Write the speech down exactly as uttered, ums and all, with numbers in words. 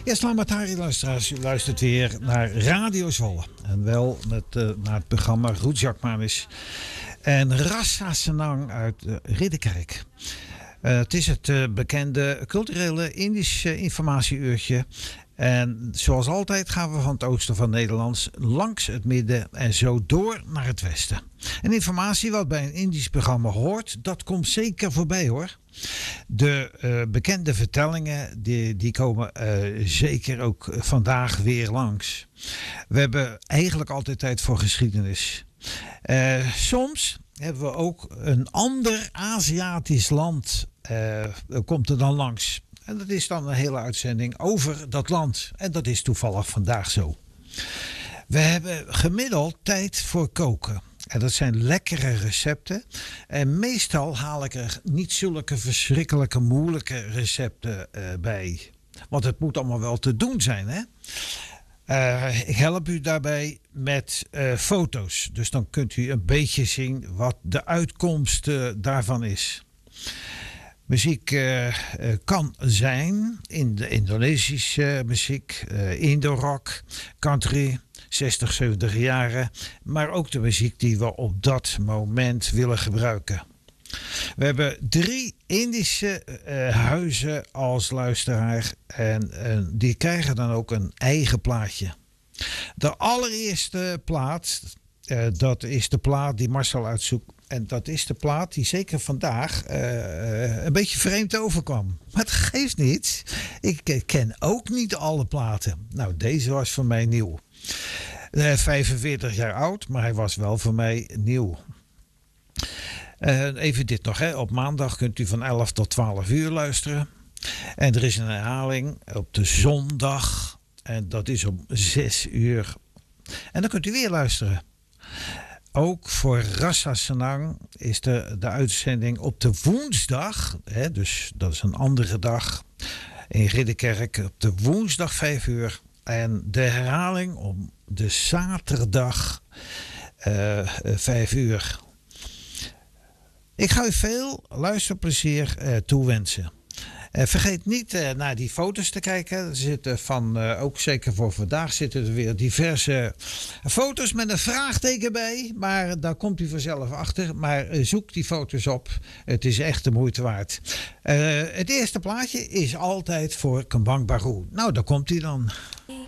Ja, Slamatari luisteraars, u luistert weer naar Radio Zwolle. En wel met, uh, naar het programma Roet Jakmanis en Rassa Senang uit uh, Ridderkerk. Uh, het is het uh, bekende culturele Indische informatieuurtje. En zoals altijd gaan we van het oosten van Nederland langs het midden en zo door naar het westen. En informatie wat bij een Indisch programma hoort, dat komt zeker voorbij hoor. De uh, bekende vertellingen die, die komen uh, zeker ook vandaag weer langs. We hebben eigenlijk altijd tijd voor geschiedenis. Uh, soms hebben we ook een ander Aziatisch land uh, komt er dan langs. En dat is dan een hele uitzending over dat land. En dat is toevallig vandaag zo. We hebben gemiddeld tijd voor koken. En dat zijn lekkere recepten. En meestal haal ik er niet zulke verschrikkelijke moeilijke recepten uh, bij. Want het moet allemaal wel te doen zijn, hè? Uh, ik help u daarbij met uh, foto's. Dus dan kunt u een beetje zien wat de uitkomst uh, daarvan is. Muziek uh, uh, kan zijn in de Indonesische muziek, uh, Indo-rock, country, zestig, zeventig jaren. Maar ook de muziek die we op dat moment willen gebruiken. We hebben drie Indische uh, huizen als luisteraar en uh, die krijgen dan ook een eigen plaatje. De allereerste plaat, uh, dat is de plaat die Marcel uitzoekt. En dat is de plaat die zeker vandaag uh, een beetje vreemd overkwam. Maar het geeft niet. Ik ken ook niet alle platen. Nou, deze was voor mij nieuw. Uh, vijfenveertig jaar oud, maar hij was wel voor mij nieuw. Uh, even dit nog. Hè. Op maandag kunt u van elf tot twaalf uur luisteren. En er is een herhaling op de zondag. En dat is om zes uur. En dan kunt u weer luisteren. Ook voor Rassa Senang is de, de uitzending op de woensdag. Hè, dus dat is een andere dag. In Ridderkerk op de woensdag vijf uur. En de herhaling om de zaterdag uh, vijf uur. Ik ga u veel luisterplezier uh, toewensen. Uh, vergeet niet uh, naar die foto's te kijken. Er zitten van, uh, ook zeker voor vandaag, zitten er weer diverse foto's met een vraagteken bij. Maar daar komt u vanzelf achter. Maar uh, zoek die foto's op. Het is echt de moeite waard. Uh, het eerste plaatje is altijd voor Kembang Baru. Nou, daar komt hij dan.